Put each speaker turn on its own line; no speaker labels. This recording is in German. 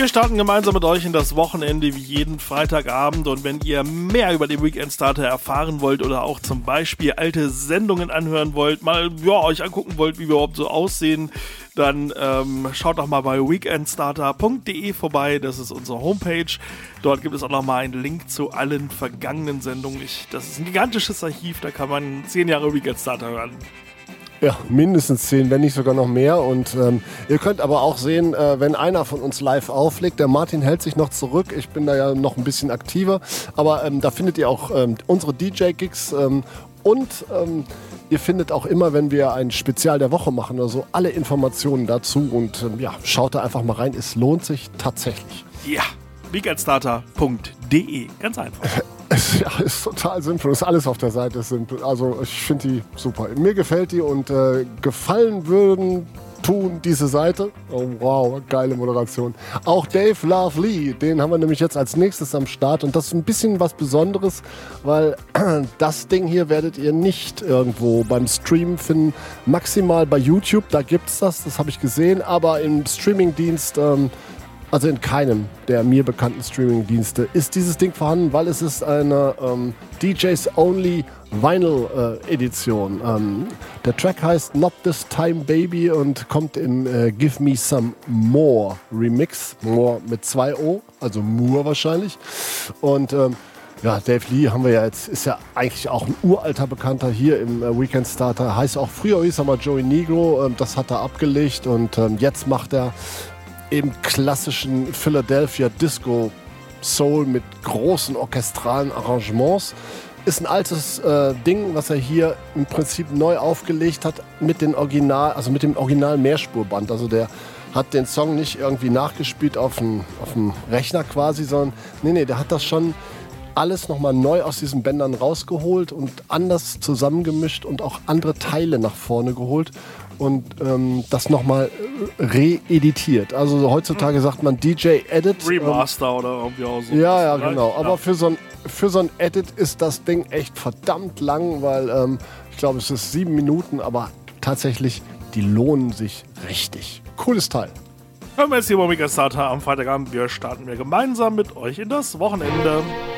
Wir starten gemeinsam mit euch in das Wochenende wie jeden Freitagabend, und wenn ihr mehr über den Weekend Starter erfahren wollt oder auch zum Beispiel alte Sendungen anhören wollt, mal euch angucken wollt, wie wir überhaupt so aussehen, dann schaut doch mal bei weekendstarter.de vorbei. Das ist unsere Homepage. Dort gibt es auch nochmal einen Link zu allen vergangenen Sendungen. Das ist ein gigantisches Archiv, da kann man 10 Jahre Weekend Starter hören.
Ja, mindestens 10, wenn nicht sogar noch mehr. Und ihr könnt aber auch sehen, wenn einer von uns live auflegt. Der Martin hält sich noch zurück. Ich bin da ja noch ein bisschen aktiver. Aber da findet ihr auch unsere DJ-Gigs. Ihr findet auch immer, wenn wir ein Spezial der Woche machen oder so, alle Informationen dazu. Und schaut da einfach mal rein. Es lohnt sich tatsächlich.
Ja, weekendstarter.de. Ganz einfach.
Ja, ist total simpel. Ist alles auf der Seite simpel. Also ich finde die super. Mir gefällt die und gefallen würden tun diese Seite. Oh wow, geile Moderation. Auch Dave Love Lee, den haben wir nämlich jetzt als nächstes am Start. Und das ist ein bisschen was Besonderes, weil das Ding hier werdet ihr nicht irgendwo beim Streamen finden. Maximal bei YouTube, da gibt's das habe ich gesehen. Aber im Streamingdienst... Also in keinem der mir bekannten Streaming-Dienste ist dieses Ding vorhanden, weil es ist eine DJs Only Vinyl-Edition. Der Track heißt Not This Time Baby und kommt im Give Me Some More Remix. More mit 2 O, also Moore wahrscheinlich. Und Dave Lee haben wir ja jetzt, ist ja eigentlich auch ein uralter Bekannter hier im Weekend Starter. Heißt auch, früher hieß er mal Joey Negro, das hat er abgelegt und jetzt macht er im klassischen Philadelphia Disco Soul mit großen orchestralen Arrangements. Ist ein altes Ding, was er hier im Prinzip neu aufgelegt hat mit dem Original Mehrspurband. Also der hat den Song nicht irgendwie nachgespielt auf dem Rechner quasi, sondern der hat das schon alles nochmal neu aus diesen Bändern rausgeholt und anders zusammengemischt und auch andere Teile nach vorne geholt und das nochmal reeditiert. Also heutzutage sagt man DJ-Edit.
Remaster oder irgendwie auch so.
Ja, genau. Aber für so ein Edit ist das Ding echt verdammt lang, weil ich glaube, es ist 7 Minuten, aber tatsächlich, die lohnen sich richtig. Cooles Teil.
Hören wir jetzt hier bei Weekend Starter am Freitagabend. Wir starten gemeinsam mit euch in das Wochenende.